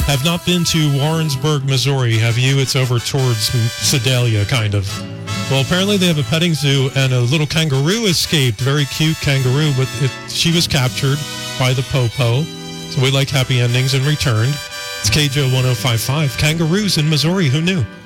Have not been to Warrensburg, Missouri, have you? It's over towards Sedalia, kind of. Well, apparently they have a petting zoo, and a little kangaroo escaped. Very cute kangaroo, but she was captured by the popo. So we like happy endings and returned. It's KJO 1055. Kangaroos in Missouri, who knew?